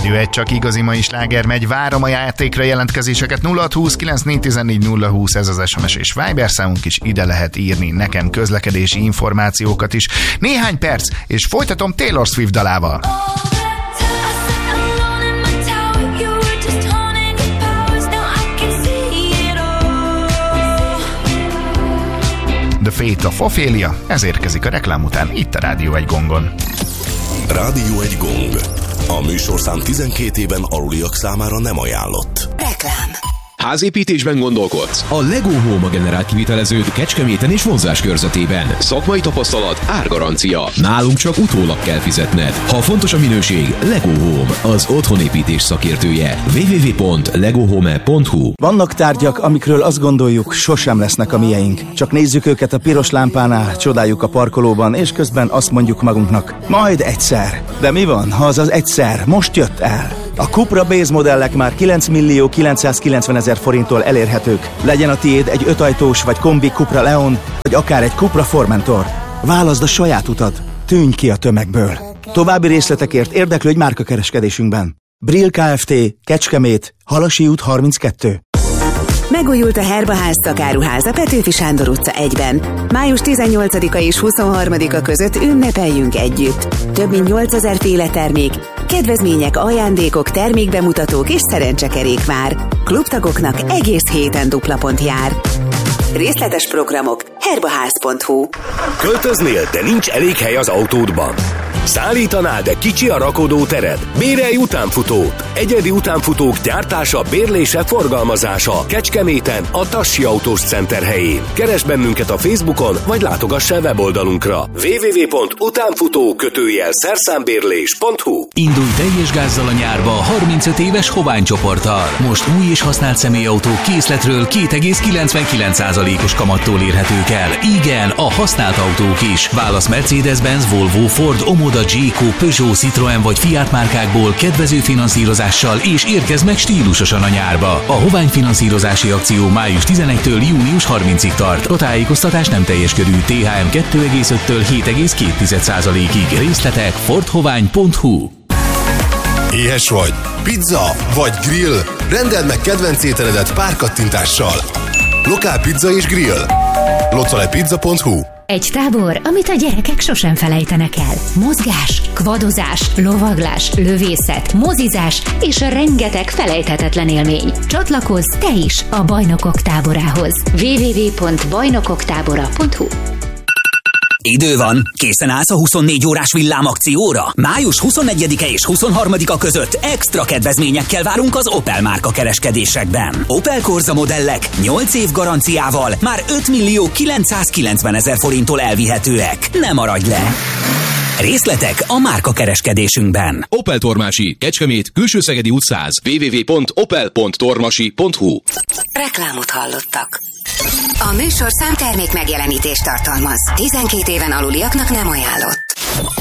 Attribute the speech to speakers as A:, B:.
A: Rádió 1, csak igazi mai sláger megy. Várom a játékra jelentkezéseket. 0620 914 020, ez az SMS és Viber számunk is, ide lehet írni nekem közlekedési információkat is. Néhány perc, és folytatom Taylor Swift dalával. The Fate of Ophelia, ez érkezik a reklám után itt a Rádió 1 gongon.
B: Rádió 1 gong. A műsorszám 12 éven aluliak számára nem ajánlott.
C: Reklám.
D: Házépítésben gondolkodsz?
E: A Lego Home a generált kivitelezők Kecskeméten és vonzás körzetében.
D: Szakmai tapasztalat, árgarancia.
E: Nálunk csak utólag kell fizetned. Ha fontos a minőség, Lego Home, az otthonépítés szakértője. www.legohome.hu.
F: Vannak tárgyak, amikről azt gondoljuk, sosem lesznek a mieink. Csak nézzük őket a piros lámpánál, csodáljuk a parkolóban, és közben azt mondjuk magunknak, majd egyszer. De mi van, ha az egyszer most jött el? A Cupra Base modellek már 9 millió 990 000 forinttól elérhetők. Legyen a tiéd egy 5 ajtós vagy kombi Cupra Leon, vagy akár egy Cupra Formentor. Válaszd a saját utat, tűnj ki a tömegből. További részletekért érdeklődj márkakereskedésünkben. Brill Kft. Kecskemét, Halasi út 32.
C: Megújult a Herbaház szakáruház a Petőfi Sándor utca 1-ben. Május 18-a és 23-a között ünnepeljünk együtt. Több mint 8000 féle termék, kedvezmények, ajándékok, termékbemutatók és szerencsekerékvár. Klubtagoknak egész héten dupla pont jár. Részletes programok herbaház.hu.
B: Költöznél, de nincs elég hely az autódban? Szállítanál, de kicsi a rakodótered? Bérelj utánfutót! Egyedi utánfutók gyártása, bérlése, forgalmazása. Kecskeméten, a Tassi Autós Center helyén. Keresd bennünket a Facebookon, vagy látogass el weboldalunkra. www.utánfutó-szerszámbérlés.hu.
G: Indulj teljes gázzal a nyárba 35 éves Hovány csoporttal. Most új és használt személyautók készletről 2,99%-os kamattól érhetők el. Igen, a használt autók is. Válasz Mercedes-Benz, Volvo, Ford, Omoda, Jayco, Peugeot, Citroën vagy Fiat márkákból kedvező finanszírozással, és érkezz meg stílusosan a nyárba. A Hovány finanszírozási akció május 11-től június 30-ig tart. A tájékoztatás nem teljes körű. THM 2,5-től 7,2%-ig. Részletek fordhovány.hu.
H: Éhes vagy? Pizza vagy grill? Rendeld meg kedvenc ételedet pár kattintással. Lokál pizza és grill. localepizza.hu.
I: Egy tábor, amit a gyerekek sosem felejtenek el. Mozgás, kvadozás, lovaglás, lövészet, mozizás és rengeteg felejthetetlen élmény. Csatlakozz te is a Bajnokok táborához. www.bajnokoktábora.hu.
J: Idő van, készen állsz a 24 órás villámakcióra? Május 21-e és 23-a között extra kedvezményekkel várunk az Opel márka kereskedésekben. Opel Corsa modellek 8 év garanciával már 5 millió 990 000 forinttól elvihetőek. Ne maradj le! Részletek a márka kereskedésünkben.
E: Opel Tormási, Kecskemét, Külső-Szegedi út 100.
D: www.opel.tormasi.hu.
C: Reklámot hallottak. A műsorszám termék megjelenítést tartalmaz. 12 éven aluliaknak nem ajánlott.